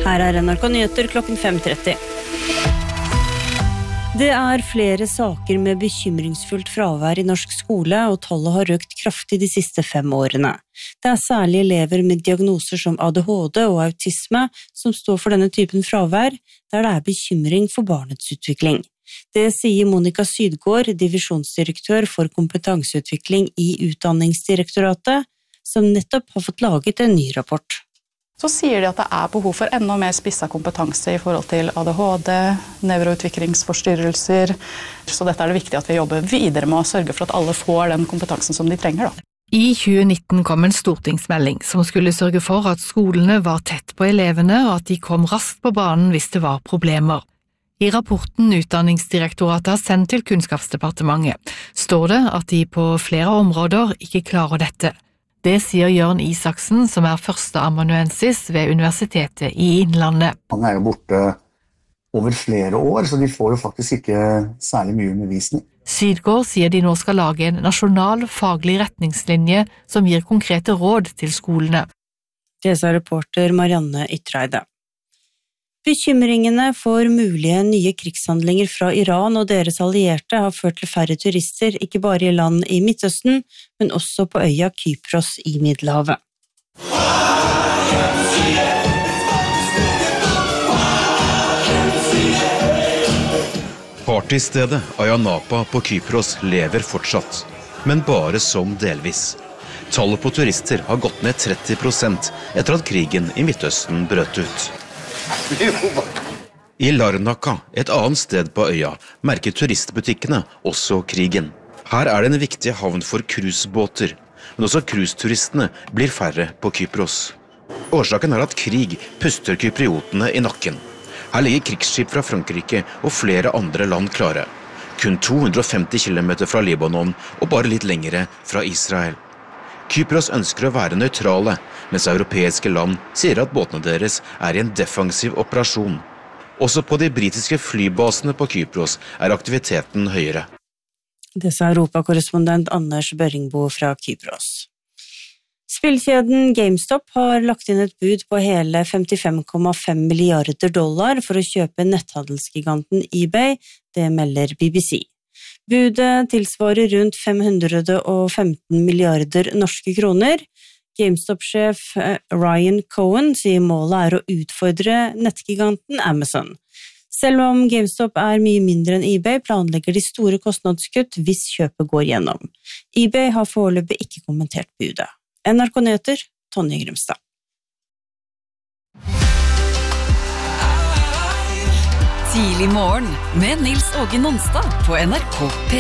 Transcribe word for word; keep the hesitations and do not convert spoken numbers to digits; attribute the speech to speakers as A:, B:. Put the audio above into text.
A: Her er N R K Nyheter klokken fem tretti. Det er flere saker med bekymringsfullt fravær i norsk skole, og tallet har økt kraftig de siste fem årene. Det er særlig elever med diagnoser som A D H D og autisme som står for denne typen fravær, der det er bekymring for barnets utvikling. Det sier Monica Sydgaard, divisjonsdirektør for kompetanseutvikling i Utdanningsdirektoratet, som nettopp har fått laget en ny rapport.
B: Så sier de at det er behov for enda mer spisset kompetanse i forhold til A D H D, nevroutviklingsforstyrrelser. Så dette er det viktig at vi jobber videre med å sørge for at alle får den kompetansen som de trenger. Da.
C: I tjue nitten kom en stortingsmelding som skulle sørge for at skolene var tett på elevene og at de kom raskt på banen hvis det var problemer. I rapporten Utdanningsdirektoratet har sendt til Kunnskapsdepartementet står det at de på flere områder ikke klarer dette. Det sier Jørn Isaksen, som er førsteamanuensis ved Universitetet i Innlandet.
D: Han er jo borte over flere år, så de får jo faktisk ikke særlig mye undervisning.
C: Sydgaard sier de nå skal lage en nasjonal faglig retningslinje som gir konkrete råd til skolene.
A: Det sa reporter Marianne Ytreide. Bekymringene for mulige nye krigshandlinger fra Iran og deres allierte har ført til færre turister, ikke bare i land i Midtøsten, men også på øya Kypros i Middelhavet.
E: Partystedet Ayia Napa på Kypros lever fortsatt, men bare som delvis. Tallet på turister har gått ned tretti prosent etter at krigen i Midtøsten brøt ut. I Larnaca, et annet sted på øya, merker turistbutikkene også krigen. Her er det en viktig havn for cruisebåter, men også cruiseturistene blir færre på Kypros. Årsaken er at krig puster kypriotene i nakken. Her ligger krigsskip fra Frankrike og flere andre land klare. Kun to hundre og femti kilometer fra Libanon og bare litt lengre fra Israel. Kypros ønsker å være nøytrale, mens europeiske land sier at båtene deres er i en defensiv operasjon. Også på de britiske flybasene på Kypros er aktiviteten høyere.
A: Det sa Europa-korrespondent Anders Børringbo fra Kypros. Spillkjeden GameStop har lagt inn et bud på hele femtifem komma fem milliarder dollar for å kjøpe netthandelsgiganten eBay, det melder B B C. Budet tilsvarer rundt fem hundre og femten milliarder norske kroner. GameStop-sjef Ryan Cohen sier målet er å utfordre nettgiganten Amazon. Selv om GameStop er mye mindre enn eBay, planlegger de store kostnadskutt hvis kjøpet går gjennom. eBay har foreløpig ikke kommentert budet. N R K Nyheter, Tonje Grimstad.
F: Tidlig morgen med Nils Åge Nonstad på N R K P